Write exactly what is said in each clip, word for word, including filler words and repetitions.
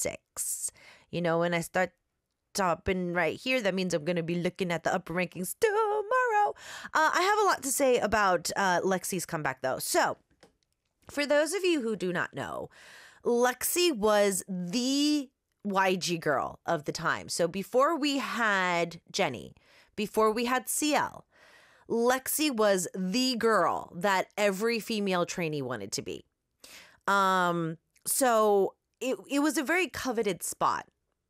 six. You know, when I start stopping right here, that means I'm going to be looking at the upper rankings tomorrow. Uh, I have a lot to say about uh, Lexi's comeback, though. So, for those of you who do not know, Lexi was the Y G girl of the time. So before we had Jenny, before we had C L, Lexi was the girl that every female trainee wanted to be. Um, so it it was a very coveted spot.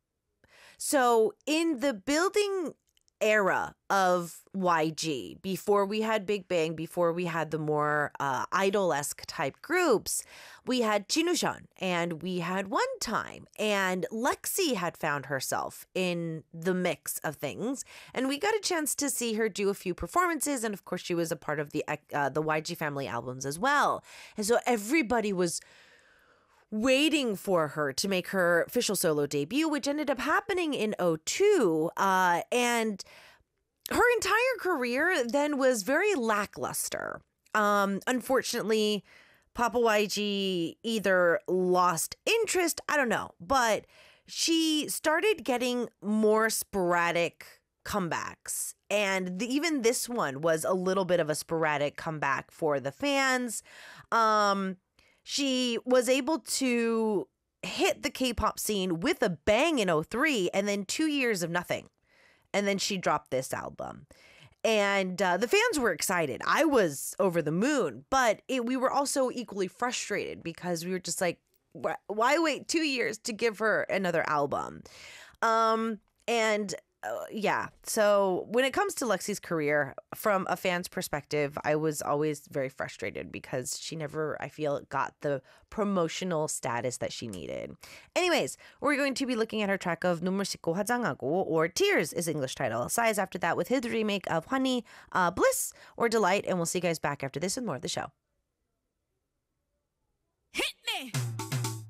So in the building era of Y G, before we had Big Bang, before we had the more uh, idol-esque type groups, we had Jinushan and we had One Time, and Lexi had found herself in the mix of things, and we got a chance to see her do a few performances, and of course she was a part of the uh, the Y G family albums as well, and so everybody was waiting for her to make her official solo debut, which ended up happening in oh two. Uh, and her entire career then was very lackluster. Um, unfortunately, Papa Y G either lost interest, I don't know, but she started getting more sporadic comebacks. And the, even this one was a little bit of a sporadic comeback for the fans. Um... She was able to hit the K-pop scene with a bang in oh three and then two years of nothing. And then she dropped this album. And uh, the fans were excited. I was over the moon, but it, we were also equally frustrated because we were just like, why wait two years to give her another album? Um, and uh, yeah, so when it comes to Lexi's career, from a fan's perspective, I was always very frustrated because she never, I feel, got the promotional status that she needed. Anyways, we're going to be looking at her track of 눈물 씻고 화장하고, or Tears is English title. Psy is after that with his remake of Honey, uh, Bliss, or Delight, and we'll see you guys back after this with more of the show. Hit me!